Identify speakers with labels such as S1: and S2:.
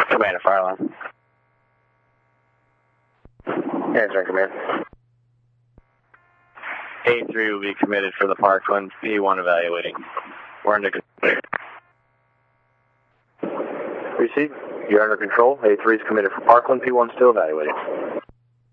S1: Commander, fire alarm. Answering, command. A3 will be committed for the Parkland, P1 evaluating. We're under control. Receive. You're under control. A3 is committed for Parkland, P1 still evaluating.